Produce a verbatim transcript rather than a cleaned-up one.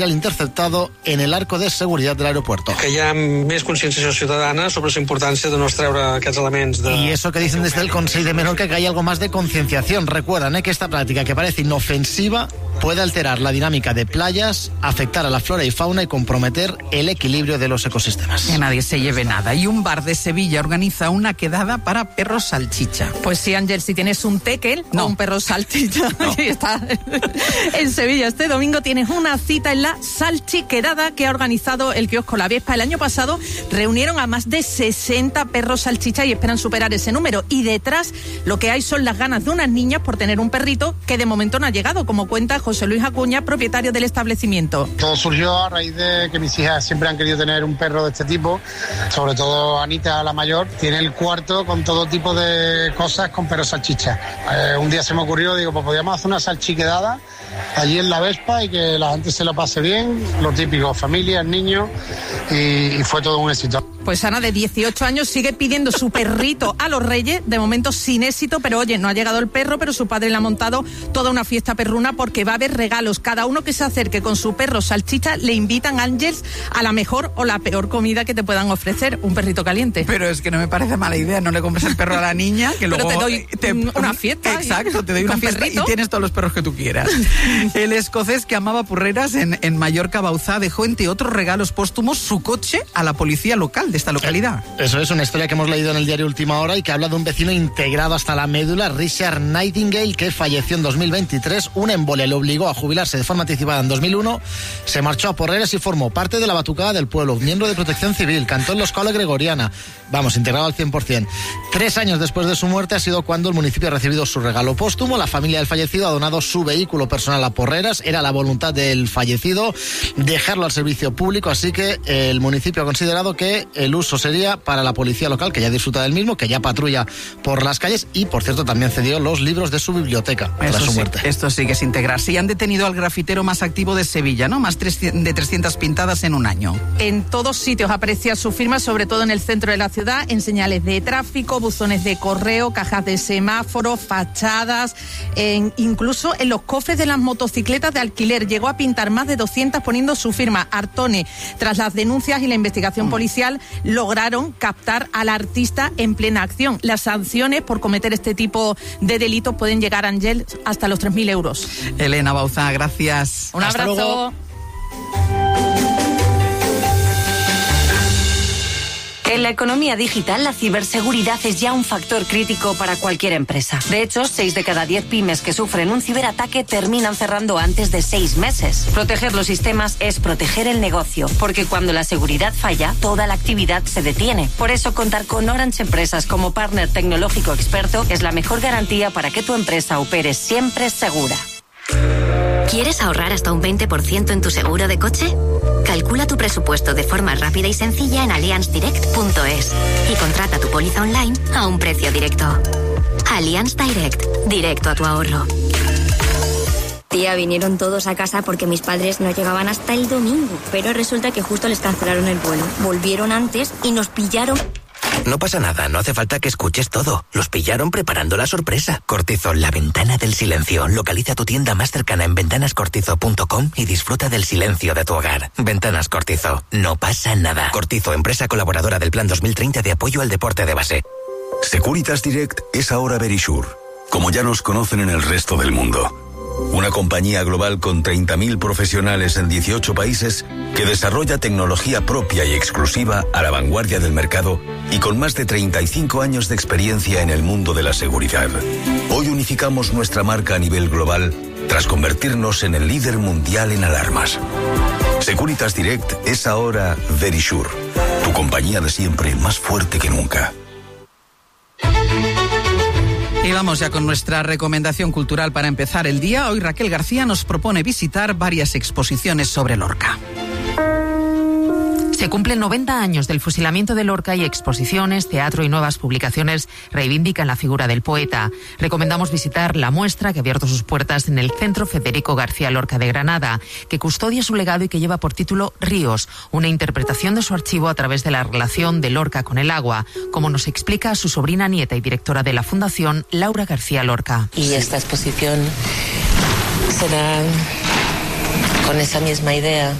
interceptado en el arco de seguridad del aeropuerto. Que hi ha més consciència ciutadana sobre la importancia de no treure aquests elements de... Y eso que dicen desde el Consejo de Menorca, que hay algo más de concienciación. Recuerdan ¿eh? que esta práctica, que parece inofensiva, puede alterar la dinámica de playas, afectar a la flora y fauna y comprometer el equilibrio de los ecosistemas. Que nadie se lleve nada. Y un bar de Sevilla organiza una quedada para perros salchicha. Pues sí, Ángel, si tienes un tekel no. o un perro salchicha, no. Aquí está. En Sevilla este domingo tienes una cita en la Salchiquedada que ha organizado el kiosco La Vespa. El año pasado reunieron a más de sesenta perros salchicha y esperan superar ese número. Y detrás lo que hay son las ganas de unas niñas por tener un perrito que de momento no ha llegado, como cuenta José Luis Acuña, propietario del establecimiento. Todo surgió a raíz de que mis hijas siempre han querido tener un perro de este tipo, sobre todo Anita, la mayor, tiene el cuarto con todo tipo de cosas con perros salchicha. Eh, un día se me ocurrió, digo, pues podríamos hacer una salchiquedada allí en La Vespa y que la gente se lo pase bien, lo típico, familias, niños, y, y fue todo un éxito. Pues Ana, de dieciocho años, sigue pidiendo su perrito a los Reyes, de momento sin éxito, pero oye, no ha llegado el perro, pero su padre le ha montado toda una fiesta perruna porque va a haber regalos. Cada uno que se acerque con su perro salchicha le invitan, Ángeles, a la mejor o la peor comida que te puedan ofrecer, un perrito caliente. Pero es que no me parece mala idea, no le compres el perro a la niña, que luego pero te doy te, una fiesta. Exacto, te doy una fiesta perrito. Y tienes todos los perros que tú quieras. El escocés que amaba purreras en, en Mallorca, Bauzá, dejó entre otros regalos póstumos su coche a la policía local de esta localidad. Eso es una historia que hemos leído en el diario Última Hora y que habla de un vecino integrado hasta la médula, Richard Nightingale, que falleció en dos mil veintitrés. Una embolia le obligó a jubilarse de forma anticipada en dos mil uno. Se marchó a Porreras y formó parte de la batucada del pueblo, miembro de Protección Civil, cantó en la escuela gregoriana. Vamos, integrado al cien por ciento. Tres años después de su muerte ha sido cuando el municipio ha recibido su regalo póstumo. La familia del fallecido ha donado su vehículo personal a Porreras. Era la voluntad del fallecido dejarlo al servicio público, así que el municipio ha considerado que el uso sería para la policía local, que ya disfruta del mismo, que ya patrulla por las calles y, por cierto, también cedió los libros de su biblioteca tras su sí, muerte. Esto sí que es integrarse. Y han detenido al grafitero más activo de Sevilla, ¿no? Más de trescientas pintadas en un año. En todos sitios aprecia su firma, sobre todo en el centro de la ciudad, en señales de tráfico, buzones de correo, cajas de semáforo, fachadas, en, incluso en los cofres de las motocicletas de alquiler. Llegó a pintar más de doscientas poniendo su firma. Artone, tras las denuncias y la investigación mm. policial, lograron captar al artista en plena acción. Las sanciones por cometer este tipo de delitos pueden llegar, Ángel, hasta los tres mil euros. Elena Bauzá, gracias. Un Hasta abrazo. Luego. En la economía digital, la ciberseguridad es ya un factor crítico para cualquier empresa. De hecho, seis de cada diez pymes que sufren un ciberataque terminan cerrando antes de seis meses. Proteger los sistemas es proteger el negocio, porque cuando la seguridad falla, toda la actividad se detiene. Por eso, contar con Orange Empresas como partner tecnológico experto es la mejor garantía para que tu empresa opere siempre segura. ¿Quieres ahorrar hasta un veinte por ciento en tu seguro de coche? Calcula tu presupuesto de forma rápida y sencilla en allianz direct punto es y contrata tu póliza online a un precio directo. Allianz Direct, directo a tu ahorro. Tía, vinieron todos a casa porque mis padres no llegaban hasta el domingo, pero resulta que justo les cancelaron el vuelo. Volvieron antes y nos pillaron... No pasa nada, no hace falta que escuches todo. Los pillaron preparando la sorpresa. Cortizo, la ventana del silencio. Localiza tu tienda más cercana en ventanas cortizo punto com y disfruta del silencio de tu hogar. Ventanas Cortizo, no pasa nada. Cortizo, empresa colaboradora del Plan dos mil treinta de apoyo al deporte de base. Securitas Direct es ahora Verisure, como ya nos conocen en el resto del mundo. Una compañía global con treinta mil profesionales en dieciocho países que desarrolla tecnología propia y exclusiva a la vanguardia del mercado y con más de treinta y cinco años de experiencia en el mundo de la seguridad. Hoy unificamos nuestra marca a nivel global tras convertirnos en el líder mundial en alarmas. Securitas Direct es ahora Verisure, tu compañía de siempre más fuerte que nunca. Y vamos ya con nuestra recomendación cultural para empezar el día. Hoy Raquel García nos propone visitar varias exposiciones sobre Lorca. Se cumplen noventa años del fusilamiento de Lorca y exposiciones, teatro y nuevas publicaciones reivindican la figura del poeta. Recomendamos visitar la muestra que ha abierto sus puertas en el Centro Federico García Lorca de Granada, que custodia su legado y que lleva por título Ríos, una interpretación de su archivo a través de la relación de Lorca con el agua, como nos explica su sobrina nieta y directora de la Fundación, Laura García Lorca. Y esta exposición será con esa misma idea.